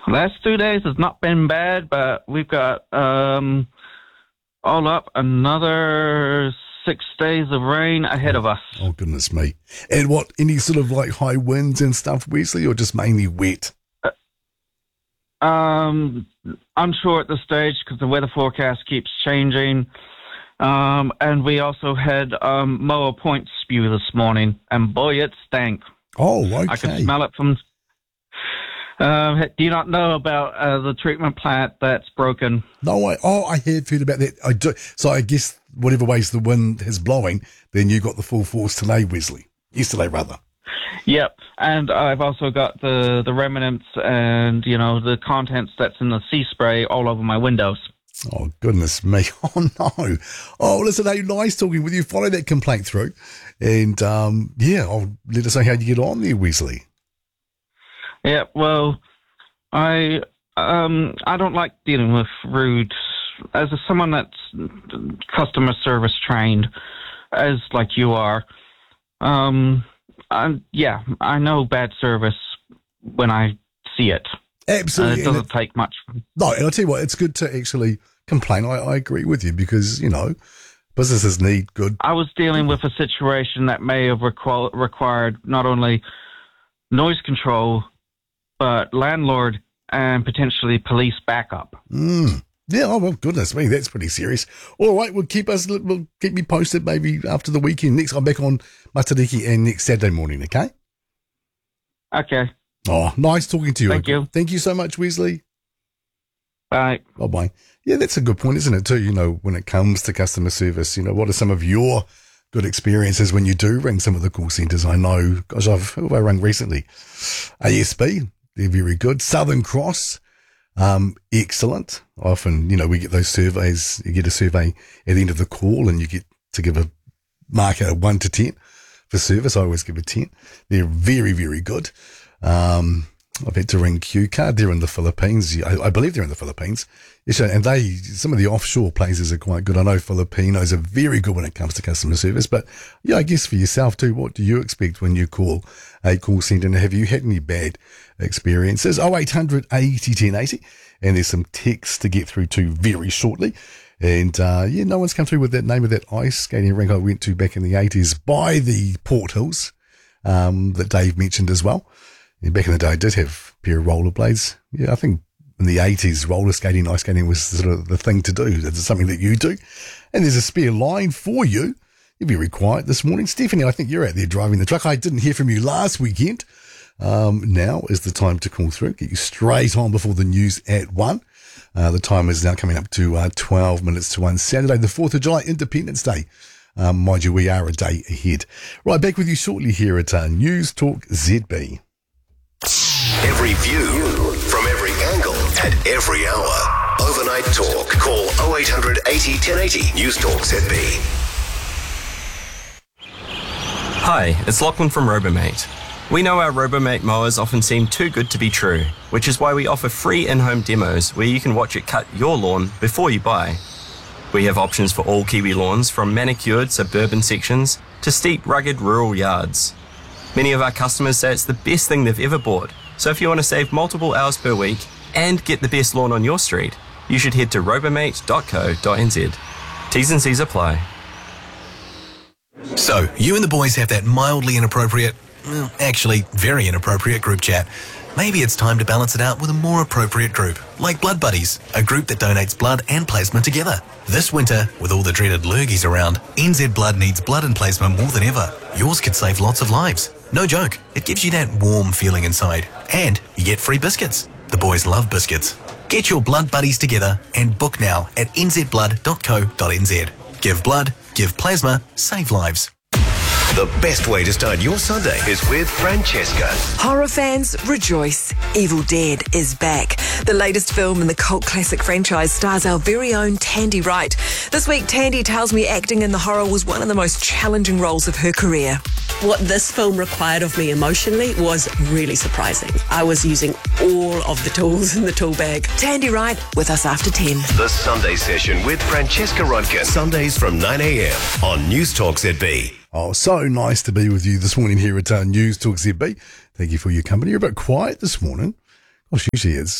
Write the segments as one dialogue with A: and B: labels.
A: Last 2 days has not been bad, but we've got all up another 6 days of rain ahead of us.
B: Oh, goodness me. And what, any sort of like high winds and stuff, Wesley, or just mainly wet?
A: Unsure at this stage because the weather forecast keeps changing. And we also had Moa Point spew this morning, and boy, it stank.
B: Oh, okay.
A: I could smell it from... do you not know about the treatment plant that's broken?
B: No, I have heard about that. I do. So I guess whatever ways the wind is blowing, then you got the full force today, Wesley. Yesterday, rather.
A: Yep, and I've also got the remnants and, the contents that's in the sea spray all over my windows.
B: Oh, goodness me. Oh, no. Oh, listen, hey, nice talking with you. Follow that complaint through. And, I'll let us know how you get on there, Wesley.
A: Yeah, well, I don't like dealing with rude. As someone that's customer service trained, as like you are, I know bad service when I see it.
B: Absolutely.
A: It doesn't take much.
B: No, and I'll tell you what, it's good to actually complain. I agree with you because, businesses need good.
A: I was dealing with a situation that may have required not only noise control, but landlord and potentially police backup.
B: Yeah, oh, well, goodness me, that's pretty serious. All right, we'll keep me posted maybe after the weekend. Next, I'm back on Matariki and next Saturday morning, okay?
A: Okay.
B: Oh, nice talking to you.
A: Thank you.
B: Thank you so much, Wesley.
A: Bye.
B: Bye-bye. Yeah, that's a good point, isn't it, too? When it comes to customer service, what are some of your good experiences when you do ring some of the call centres? I know, gosh, who have I rung recently? ASB, they're very good. Southern Cross, excellent. Often, we get those surveys. You get a survey at the end of the call and you get to give a mark out of 1 to 10 for service. I always give a 10. They're very, very good. I've had to ring Q-Card. They're in the Philippines. I believe they're in the Philippines. And some of the offshore places are quite good. I know Filipinos are very good when it comes to customer service. But, yeah, I guess for yourself too, what do you expect when you call a call centre? And have you had any bad experiences? 0800 80 1080. And there's some text to get through to very shortly. And, no one's come through with that name of that ice skating rink I went to back in the 80s by the Port Hills, that Dave mentioned as well. And back in the day, I did have a pair of rollerblades. Yeah, I think in the 80s, roller skating, ice skating was sort of the thing to do. That's something that you do. And there's a spare line for you. You're very quiet this morning. Stephanie, I think you're out there driving the truck. I didn't hear from you last weekend. Now is the time to call through. Get you straight on before the news at 1. The time is now coming up to 12 minutes to 1. Saturday, the 4th of July, Independence Day. Mind you, we are a day ahead. Right, back with you shortly here at News Talk ZB.
C: Every view from every angle at every hour. Overnight Talk. Call 0800 80 1080. News Talk ZB.
D: Hi, it's Lachlan from Robomate. We know our Robomate mowers often seem too good to be true, which is why we offer free in-home demos where you can watch it cut your lawn before you buy. We have options for all Kiwi lawns, from manicured suburban sections to steep, rugged rural yards. Many of our customers say it's the best thing they've ever bought, so if you want to save multiple hours per week and get the best lawn on your street, you should head to robomate.co.nz. T's and C's apply.
E: So, you and the boys have that mildly inappropriate, actually very inappropriate group chat. Maybe it's time to balance it out with a more appropriate group, like Blood Buddies, a group that donates blood and plasma together. This winter, with all the dreaded lurgies around, NZ Blood needs blood and plasma more than ever. Yours could save lots of lives. No joke, it gives you that warm feeling inside. And you get free biscuits. The boys love biscuits. Get your Blood Buddies together and book now at nzblood.co.nz. Give blood, give plasma, save lives.
C: The best way to start your Sunday is with Francesca.
F: Horror fans, rejoice. Evil Dead is back. The latest film in the cult classic franchise stars our very own Tandy Wright. This week, Tandy tells me acting in the horror was one of the most challenging roles of her career.
G: What this film required of me emotionally was really surprising. I was using all of the tools in the tool bag.
F: Tandy Wright with us after 10.
C: The Sunday Session with Francesca Rodkin. Sundays from 9 a.m. on News Talk ZB.
B: Oh, so nice to be with you this morning here at News Talk ZB. Thank you for your company. You're a bit quiet this morning. Gosh, usually it's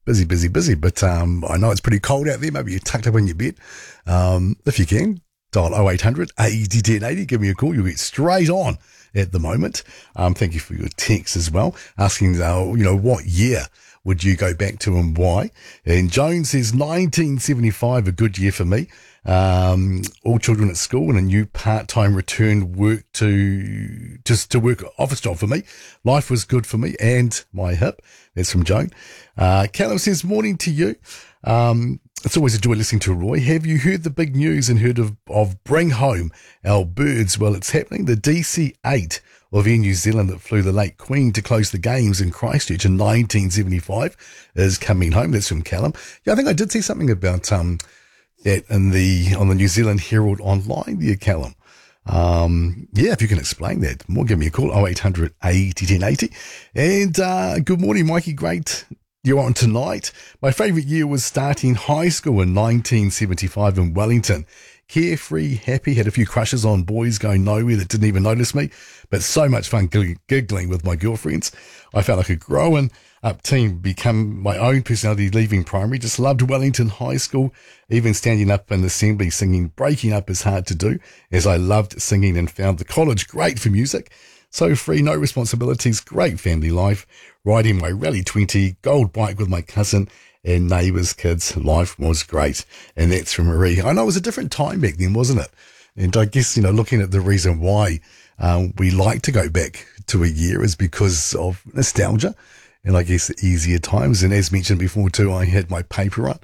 B: busy. But I know it's pretty cold out there. Maybe you're tucked up in your bed. If you can, dial 0800 80 1080. Give me a call. You'll get straight on at the moment. Thank you for your text as well, asking, what year would you go back to and why? And Joan says 1975, a good year for me. All children at school and a new part-time return work to work office job for me. Life was good for me and my hip. That's from Joan. Callum says, morning to you. It's always a joy listening to Roy. Have you heard the big news and heard of Bring Home Our Birds? Well, it's happening. The DC-8 of Air New Zealand that flew the late Queen to close the games in Christchurch in 1975 is coming home. That's from Callum. Yeah, I think I did see something about that on the New Zealand Herald Online there, Callum. If you can explain that more, give me a call, 0800 80 1080. And good morning, Mikey. Great you're on tonight. My favourite year was starting high school in 1975 in Wellington. Carefree, happy, had a few crushes on boys going nowhere that didn't even notice me, but so much fun giggling with my girlfriends. I felt like a growing up teen, become my own personality leaving primary. Just loved Wellington High School, even standing up in assembly singing. Breaking up is hard to do, as I loved singing and found the college great for music. So free, no responsibilities, great family life, riding my Rally 20 gold bike with my cousin and neighbours' kids. Life was great. And that's from Marie. I know it was a different time back then, wasn't it? And I guess, looking at the reason why we like to go back to a year is because of nostalgia and I guess easier times. And as mentioned before too, I had my paper run.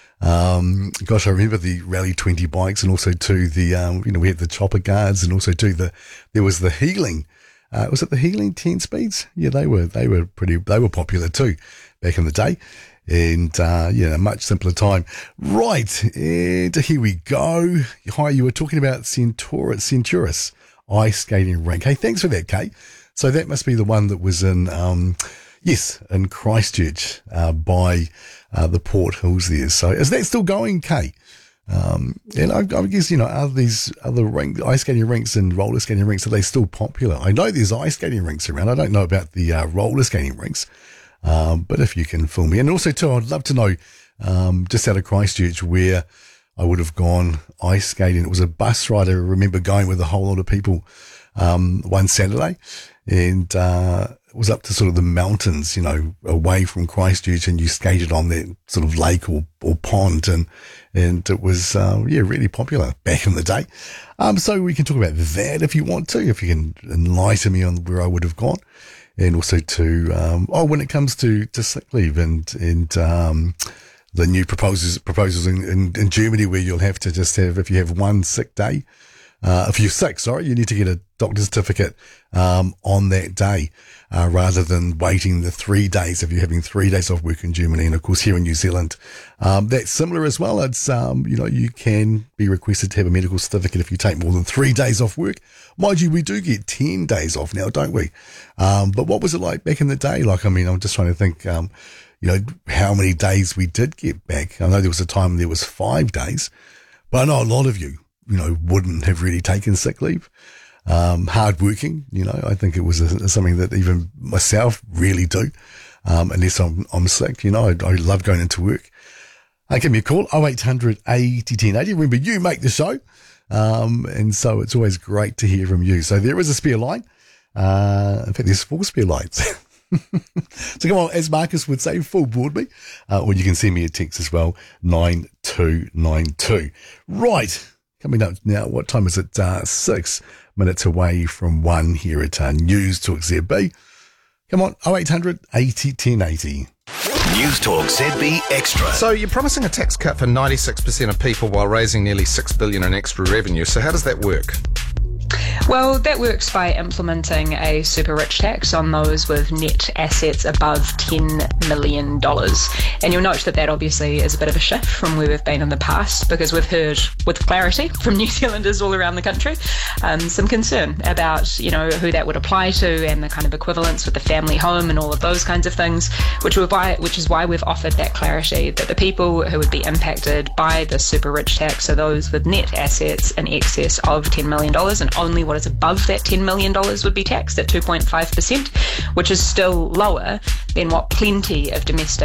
B: I remember the Rally 20 bikes, and also too the, we had the chopper guards, and also too there was the Healing. Was it the Healing 10 speeds? Yeah, they were popular too back in the day. And, a much simpler time. Right. And here we go. Hi, you were talking about Centurus ice skating rink. Hey, thanks for that, Kate. So that must be the one that was in Christchurch, by, the Port Hills there. So is that still going, Kate? And I guess, are these other ice skating rinks and roller skating rinks, are they still popular? I know there's ice skating rinks around. I don't know about the, roller skating rinks. But if you can fill me in. And also too, I'd love to know, just out of Christchurch, where I would have gone ice skating. It was a bus ride. I remember going with a whole lot of people, one Saturday, and, it was up to sort of the mountains, away from Christchurch, and you skated on that sort of lake or pond, and it was, really popular back in the day. So we can talk about that if you want to, if you can enlighten me on where I would have gone. And also to, when it comes to sick leave and the new proposals in Germany, where you'll have to just have, if you have one sick day, if you're sick, you need to get a doctor's certificate, on that day, rather than waiting the 3 days if you're having 3 days off work in Germany. And of course, here in New Zealand, that's similar as well. It's, you can be requested to have a medical certificate if you take more than 3 days off work. Mind you, we do get 10 days off now, don't we? But what was it like back in the day? I'm just trying to think, how many days we did get back. I know there was a time there was 5 days, but I know a lot of you, wouldn't have really taken sick leave. Hard working, I think it was something that even myself really do. Unless I'm sick, I love going into work. Give me a call, 0800 80 1080. Remember, you make the show. And so it's always great to hear from you. So there is a spare line. In fact, there's 4 spare lines. So come on, as Marcus would say, full board me. Or you can send me a text as well, 9292. Right. Coming up now, what time is it? 6 minutes away from 1 here at News Talk ZB. Come on, 0800 80 1080.
C: News Talk ZB Extra.
H: So you're promising a tax cut for 96% of people while raising nearly $6 billion in extra revenue. So how does that work?
I: Well, that works by implementing a super rich tax on those with net assets above $10 million. And you'll note that obviously is a bit of a shift from where we've been in the past, because we've heard with clarity from New Zealanders all around the country some concern about, who that would apply to and the kind of equivalence with the family home and all of those kinds of things, which is why we've offered that clarity that the people who would be impacted by the super rich tax are those with net assets in excess of $10 million, and only what is above that $10 million would be taxed at 2.5%, which is still lower than what plenty of domestic